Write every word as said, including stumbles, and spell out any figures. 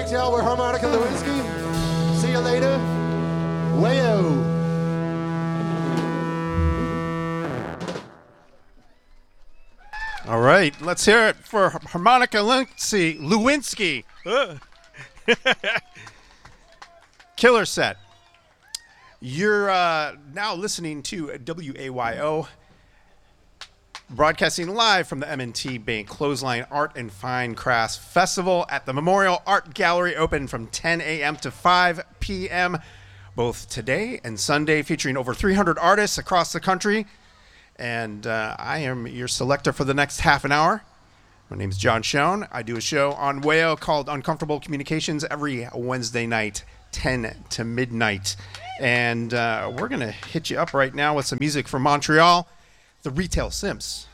right, y'all. We're Harmonica Lewinsky. See you later. Wayo. All right, let's hear it for Harmonica Lewinsky. Lewinsky. Killer set. You're uh, now listening to W A Y O, broadcasting live from the M and T Bank Clothesline Art and Fine Crafts Festival at the Memorial Art Gallery, open from ten a.m. to five p.m. both today and Sunday, featuring over three hundred artists across the country. And uh, I am your selector for the next half an hour. My name is John Schoen. I do a show on W A O called Uncomfortable Communications every Wednesday night, ten to midnight. And uh, we're going to hit you up right now with some music from Montreal, the Retail Simps.